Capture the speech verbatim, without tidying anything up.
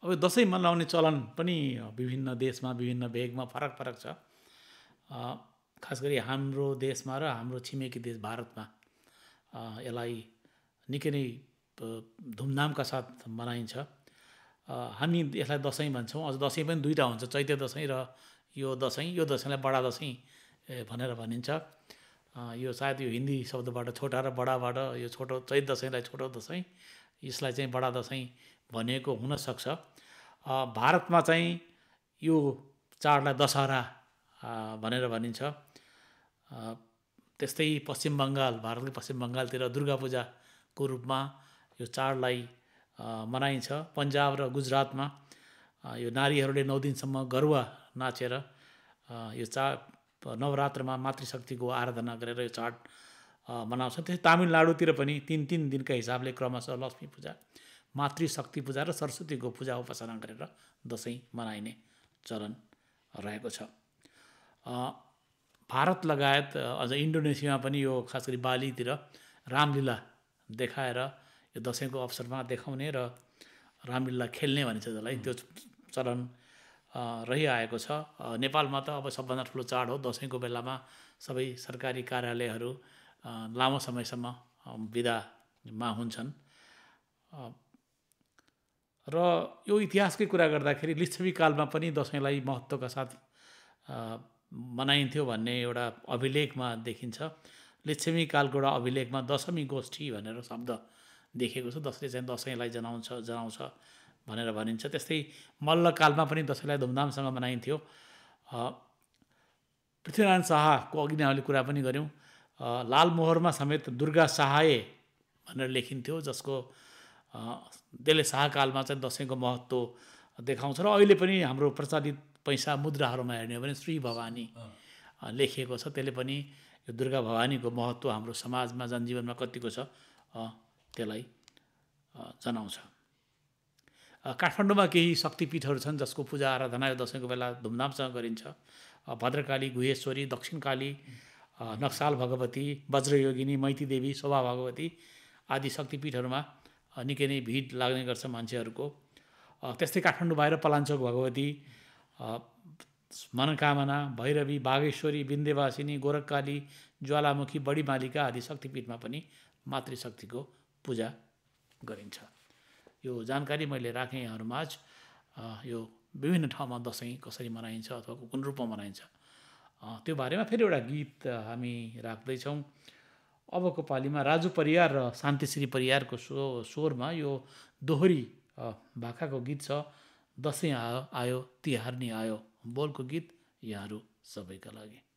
अब दसैँ मनाउने चलन पनि विभिन्न देशमा विभिन्न भेगमा फरक फरक छ। खास गरी हाम्रो देशमा र हाम्रो छिमेकी देश भारतमा यसलाई निकै नै धुमधामका साथ मनाइन्छ। हामी यसलाई दसैँ भन्छौँ। अझ दसैँ पनि दुईवटा हुन्छ, चैते दसैँ र यो दसैँ। यो दसैँलाई बडा दसैँ भनेर भनिन्छ। यो सायद यो हिन्दी शब्दबाट छोटा र बडाबाट यो छोटो चैत दसैँलाई छोटो दसैँ, यसलाई चाहिँ बडा दसैँ भनिएको हुनसक्छ। भारतमा चाहिँ यो चाडलाई दशहरा भनेर भनिन्छ। त्यस्तै पश्चिम बङ्गाल, भारतको पश्चिम बङ्गालतिर दुर्गा पूजाको रूपमा यो चाडलाई मनाइन्छ। पन्जाब र गुजरातमा यो नारीहरूले नौ दिनसम्म गरुवा नाचेर यो चाड नवरात्रमा मातृशक्तिको आराधना गरेर यो चाड मनाउँछ। त्यसै तमिलनाडुतिर पनि तिन तिन दिनका हिसाबले क्रमशः लक्ष्मी पूजा, मातृशक्ति पूजा र सरस्वतीको पूजा उपासना गरेर दसैँ मनाइने चलन रहेको छ। भारत लगायत अझ इन्डोनेसियामा पनि यो खास गरी बालीतिर रामलीला देखाएर यो दसैँको अवसरमा देखाउने र रामलीला खेल्ने भनिन्छ जसलाई, त्यो चलन रहिआएको छ। नेपालमा त अब सबभन्दा ठुलो चाड हो। दसैँको बेलामा सबै सरकारी कार्यालयहरू लामो समयसम्म बिदामा हुन्छन्। र यो इतिहासकै कुरा गर्दाखेरि लिच्छवी कालमा पनि दसैँलाई महत्त्वका साथ मनाइन्थ्यो भन्ने एउटा अभिलेखमा देखिन्छ। लिच्छवी कालको एउटा अभिलेखमा दशमी गोष्ठी भनेर शब्द देखेको छ, जसले चाहिँ दसैँलाई जनाउँछ जनाउँछ भनेर भनिन्छ। त्यस्तै मल्लकालमा पनि दसैँलाई धुमधामसँग मनाइन्थ्यो। पृथ्वीनारायण शाहको अघि नै हामीले कुरा पनि गऱ्यौँ। लालमोहरमा समेत दुर्गा सहाय भनेर लेखिन्थ्यो, जसको त्यसले शाहकालमा चाहिँ दसैँको महत्त्व देखाउँछ। र अहिले पनि हाम्रो प्रचलित पैसा मुद्राहरूमा हेर्ने हो भने श्री भवानी लेखिएको छ। त्यसले पनि यो दुर्गा भवानीको महत्त्व हाम्रो समाजमा जनजीवनमा कतिको छ त्यसलाई जनाउँछ। काठमाडौँमा केही शक्तिपीठहरू छन् जसको पूजा आराधना यो दसैँको बेला धुमधामसँग गरिन्छ। भद्रकाली, गुहेश्वरी, दक्षिणकाली, नक्साल भगवती, वज्रयोगिनी, मैती देवी, शोभा भगवती आदि शक्तिपीठहरूमा निकै नै भिड लाग्ने गर्छ मान्छेहरूको। त्यस्तै काठमाडौँ बाहिर पलाञ्चोक भगवती, मनोकामना, भैरवी, बागेश्वरी, विन्ध्यवासिनी, गोरखकाली, ज्वालामुखी, बडीमालिका आदि शक्तिपीठमा पनि मातृशक्तिको पूजा गरिन्छ। यो जानकारी मैले राखेँ यहाँहरूमाझ। यो विभिन्न ठाउँमा दसैँ कसरी मनाइन्छ अथवा कुन रूपमा मनाइन्छ त्यो बारेमा फेरि एउटा गीत हामी राख्दैछौँ। अबको पालीमा राजु परियार र शान्तिश्री परियारको स्व स्वरमा यो दोहोरी भाकाको गीत छ। दसैँ आयो आयो तिहार नि आयो बोलको गीत यहाँहरू सबैका लागि।